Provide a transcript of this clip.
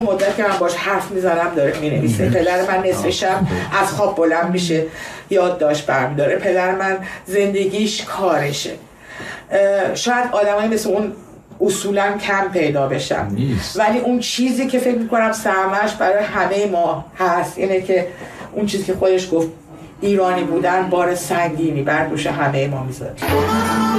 مدت که من باش حرف میزنم داره مینویسه. پدر من نصف شب از خواب بلند میشه یادداشت برمیداره. پدر من زندگیش کارشه. شاید آدمایی مثل اون اصولا کم پیدا بشن، ولی اون چیزی که فکر میکنم سرمش برای همه ما هست اینه که اون چیزی که خودش گفت ایرانی بودن بار سنگینی بر دوش همه ما میذاره.